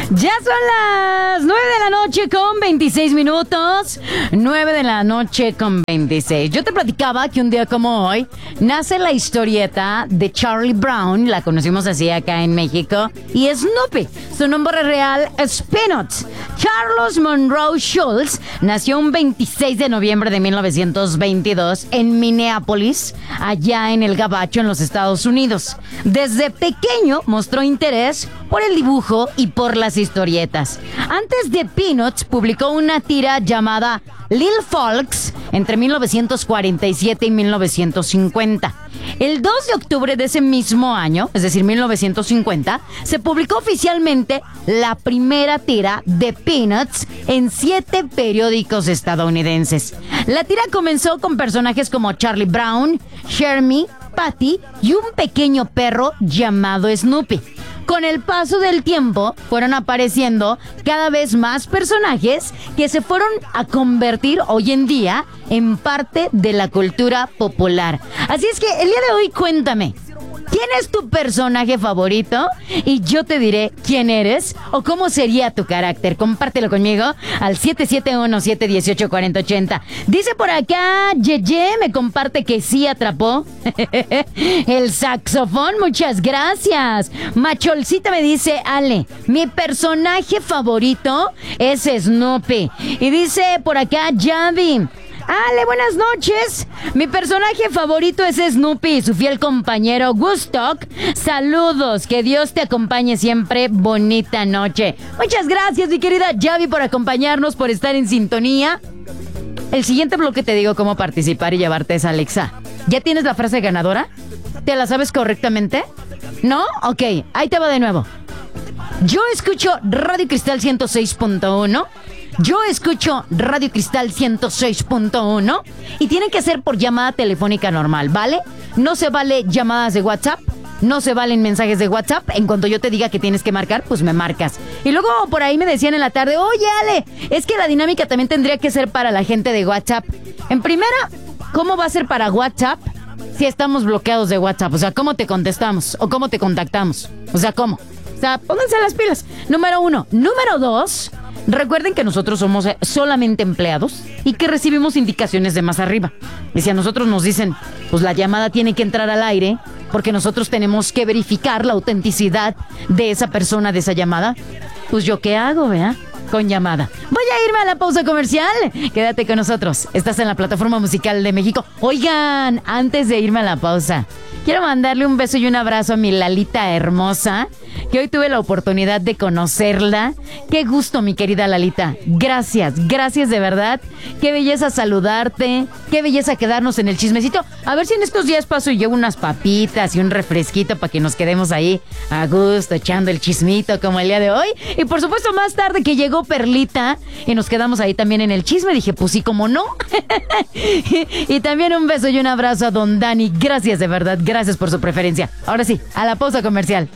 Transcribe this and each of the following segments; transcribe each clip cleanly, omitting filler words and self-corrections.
Ya son las 9 de la noche con 26 minutos. 9 de la noche con 26. Yo te platicaba que un día como hoy nace la historieta de Charlie Brown. La conocimos así acá en México. Y Snoopy. Su nombre real es Peanuts. Charles Monroe Schultz nació un 26 de noviembre de 1922 en Minneapolis, allá en el Gabacho, en los Estados Unidos. Desde pequeño mostró interés por el dibujo y por las historietas. Antes de Peanuts, publicó una tira llamada Little Folks entre 1947 y 1950. El 2 de octubre de ese mismo año, es decir, 1950, se publicó oficialmente la primera tira de Peanuts en 7 periódicos estadounidenses. La tira comenzó con personajes como Charlie Brown, Shermie, Patty y un pequeño perro llamado Snoopy. Con el paso del tiempo fueron apareciendo cada vez más personajes que se fueron a convertir hoy en día en parte de la cultura popular. Así es que el día de hoy cuéntame, ¿quién es tu personaje favorito? Y yo te diré quién eres o cómo sería tu carácter. Compártelo conmigo al 771-718-4080. Dice por acá, Yeye me comparte que sí atrapó el saxofón. Muchas gracias. Macholcita me dice, Ale, mi personaje favorito es Snoopy. Y dice por acá, Javi, Ale, buenas noches. Mi personaje favorito es Snoopy y su fiel compañero Woodstock. Saludos, que Dios te acompañe siempre. Bonita noche. Muchas gracias, mi querida Javi, por acompañarnos, por estar en sintonía. El siguiente bloque te digo cómo participar y llevarte esa Alexa. ¿Ya tienes la frase ganadora? ¿Te la sabes correctamente? ¿No? Ok, ahí te va de nuevo. Yo escucho Radio Cristal 106.1. Yo escucho Radio Cristal 106.1 y tienen que ser por llamada telefónica normal, ¿vale? No se vale llamadas de WhatsApp, no se valen mensajes de WhatsApp. En cuanto yo te diga que tienes que marcar, pues me marcas. Y luego por ahí me decían en la tarde, oye Ale, es que la dinámica también tendría que ser para la gente de WhatsApp. En primera, ¿cómo va a ser para WhatsApp si estamos bloqueados de WhatsApp? O sea, ¿cómo te contestamos? ¿O cómo te contactamos? O sea, ¿cómo? O sea, pónganse las pilas. Número 1. Número 2... recuerden que nosotros somos solamente empleados y que recibimos indicaciones de más arriba. Y si a nosotros nos dicen, pues la llamada tiene que entrar al aire, porque nosotros tenemos que verificar la autenticidad de esa persona, de esa llamada, pues yo qué hago, ¿verdad? Con llamada. Voy a irme a la pausa comercial. Quédate con nosotros. Estás en la plataforma musical de México. Oigan, antes de irme a la pausa, quiero mandarle un beso y un abrazo a mi Lalita hermosa, que hoy tuve la oportunidad de conocerla. Qué gusto, mi querida Lalita. Gracias, gracias de verdad. Qué belleza saludarte, qué belleza quedarnos en el chismecito. A ver si en estos días paso y llevo unas papitas y un refresquito para que nos quedemos ahí a gusto, echando el chismito como el día de hoy. Y por supuesto más tarde que llegó Perlita y nos quedamos ahí también en el chisme. Dije, pues sí, ¿cómo no? Y también un beso y un abrazo a don Dani. Gracias de verdad, gracias por su preferencia. Ahora sí, a la pausa comercial.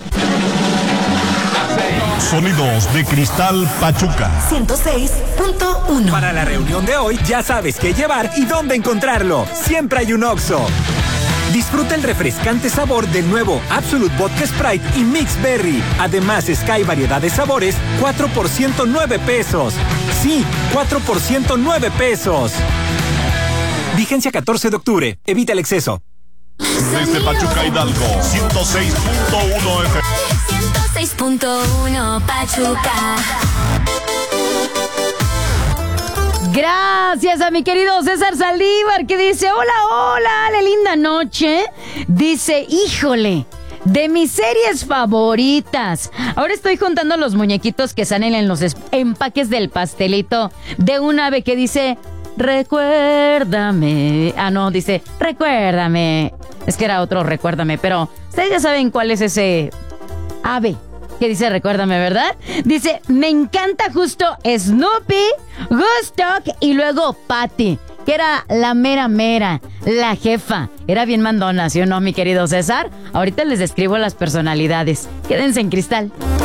Sonidos de Cristal Pachuca 106.1. Para la reunión de hoy ya sabes qué llevar y dónde encontrarlo. Siempre hay un Oxxo. Disfruta el refrescante sabor del nuevo Absolut Vodka Sprite y Mix Berry. Además, Sky variedad de sabores, 4 por 109 pesos. Sí, 4 por 109 pesos. Vigencia 14 de octubre. Evita el exceso. Desde Pachuca Hidalgo 106.1 FM. 106.1 Pachuca. Gracias a mi querido César Saldívar, que dice, hola, hola, Ale, linda noche. Dice, híjole, de mis series favoritas. Ahora estoy juntando los muñequitos que salen en los empaques del pastelito de un ave que dice, recuérdame. Ah, no, dice, recuérdame. Es que era otro recuérdame, pero ustedes ya saben cuál es ese ave que dice recuérdame, ¿verdad? Dice, me encanta justo Snoopy, Woodstock y luego Patty, que era la mera, la jefa. Era bien mandona, ¿sí o no, mi querido César? Ahorita les describo las personalidades. Quédense en Cristal.